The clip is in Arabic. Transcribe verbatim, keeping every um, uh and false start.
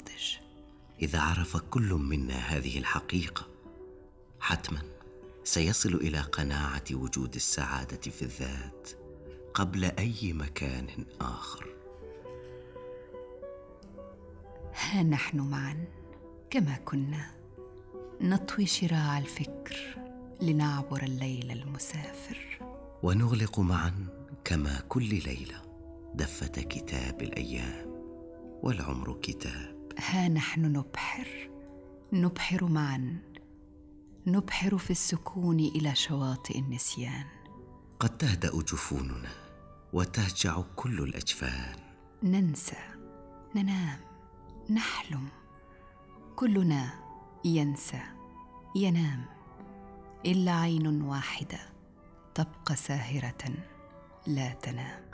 الناضج. إذا عرف كل منا هذه الحقيقة حتما سيصل إلى قناعة وجود السعادة في الذات قبل أي مكان آخر. ها نحن معا كما كنا نطوي شراع الفكر لنعبر الليل المسافر، ونغلق معا كما كل ليلة دفة كتاب الأيام والعمر كتاب. ها نحن نبحر نبحر معا، نبحر في السكون إلى شواطئ النسيان. قد تهدأ جفوننا وتهجع كل الأجفان، ننسى، ننام، نحلم، كلنا ينسى، ينام، إلا عين واحدة تبقى ساهرة لا تنام.